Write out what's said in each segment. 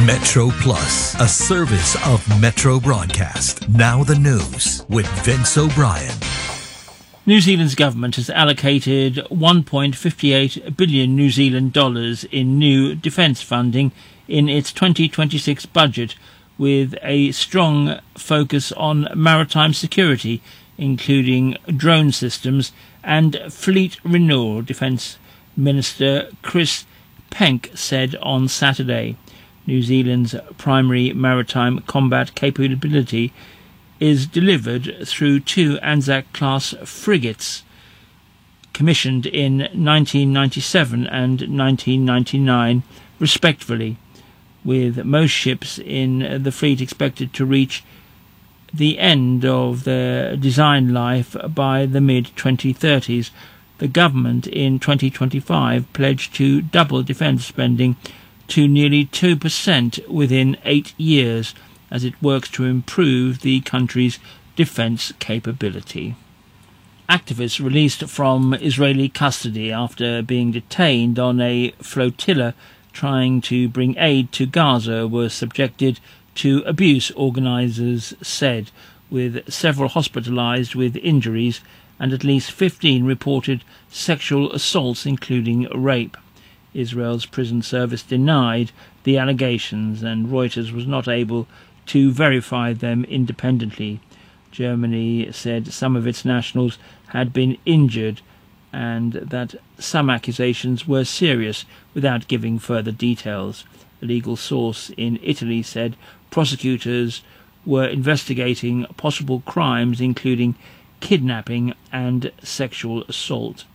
Metro Plus, a service of Metro Broadcast. Now the news with Vince O'Brien. New Zealand's government has allocated 1.58 billion New Zealand dollars in new defence funding in its 2026 budget, with a strong focus on maritime security, including drone systems and fleet renewal, Defence Minister Chris Penk said on Saturday. New Zealand's primary maritime combat capability is delivered through two Anzac-class frigates commissioned in 1997 and 1999 respectively, with most ships in the fleet expected to reach the end of their design life by the mid-2030s. The government in 2025 pledged to double defence spending to nearly 2% within 8 years as it works to improve the country's defence capability. Activists released from Israeli custody after being detained on a flotilla trying to bring aid to Gaza were subjected to abuse, organisers said, with several hospitalised with injuries and at least 15 reported sexual assaults, including rape. Israel's prison service denied the allegations, and Reuters was not able to verify them independently. Germany said some of its nationals had been injured and that some accusations were serious, without giving further details. A legal source in Italy said prosecutors were investigating possible crimes including kidnapping and sexual assault.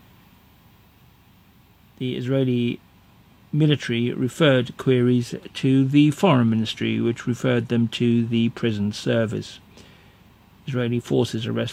The Israeli military referred queries to the Foreign Ministry, which referred them to the prison service. Israeli forces arrested